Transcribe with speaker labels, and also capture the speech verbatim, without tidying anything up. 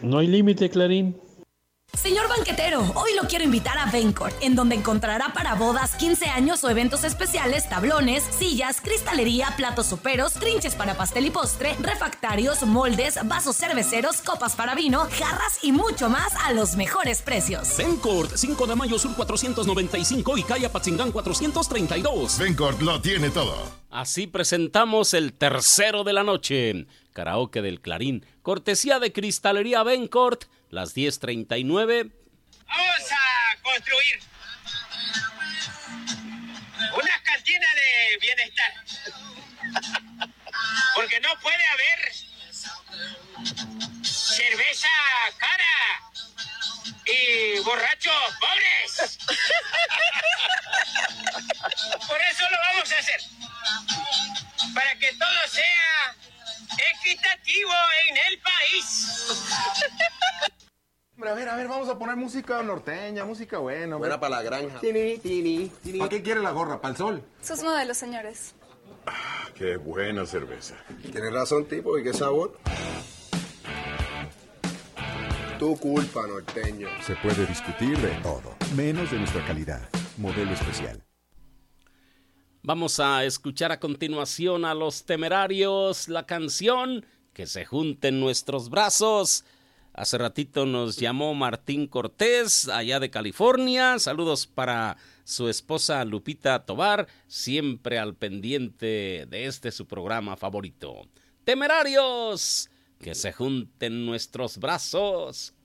Speaker 1: No hay límite, Clarín.
Speaker 2: Señor banquetero, hoy lo quiero invitar a Bencourt, en donde encontrará para bodas, quince años o eventos especiales, tablones, sillas, cristalería, platos soperos, trinches para pastel y postre, refractarios, moldes, vasos cerveceros, copas para vino, jarras y mucho más a los mejores precios.
Speaker 3: Bencourt, cinco de mayo sur cuatrocientos noventa y cinco y calle Apatzingán cuatrocientos treinta y dos.
Speaker 4: Bencourt lo tiene todo.
Speaker 3: Así presentamos el tercero de la noche. Karaoke del Clarín, cortesía de Cristalería Bencourt, las diez treinta y nueve.
Speaker 5: Vamos a construir una cantina de bienestar. Porque no puede haber cerveza cara y borrachos pobres. Por eso lo vamos a hacer. Para que todo sea equitativo en el país.
Speaker 6: Hombre, a ver, a ver, vamos a poner música norteña, música buena.
Speaker 7: Buena para la granja.
Speaker 6: Tini, tini, tini. ¿Para qué quiere la gorra? ¿Para el sol?
Speaker 8: Sus modelos, señores.
Speaker 4: Ah, qué buena cerveza.
Speaker 7: Tienes razón, tipo, ¿y qué sabor? Tu culpa, norteño.
Speaker 9: Se puede discutir de todo, menos de nuestra calidad. Modelo especial.
Speaker 3: Vamos a escuchar a continuación a Los Temerarios, la canción Que se junten nuestros brazos. Hace ratito nos llamó Martín Cortés, allá de California. Saludos para su esposa Lupita Tobar, siempre al pendiente de este su programa favorito. Temerarios, que se junten nuestros brazos.